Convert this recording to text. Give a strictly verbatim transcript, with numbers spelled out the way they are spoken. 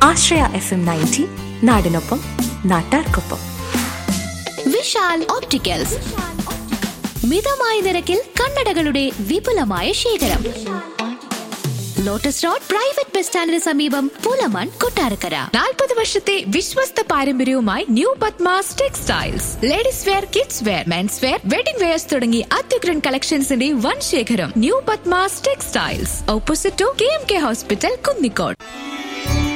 ആശ്രയ F M ninety, നാടിനൊപ്പം നാട്ടാർക്കൊപ്പം. Vishal opticals, മിതമായ നിരക്കിൽ കണ്ണടകളുടെ വിപുലമായ ശേഖരം. ലോട്ടസ് റോഡ് പ്രൈവറ്റ് ബസ് സ്റ്റാൻഡിന് സമീപം, പൂലമൺ, കൊട്ടാരക്കര. നാൽപ്പത് വർഷത്തെ വിശ്വസ്ത പാരമ്പര്യവുമായി new Padmas textiles. Ladies wear, kids wear, men's wear, wedding wears തുടങ്ങി അത്യുഗ്രൻ കളക്ഷൻസിന്റെ വൻ ശേഖരം. New Padmas textiles, opposite to K M K hospital, Kunnicode.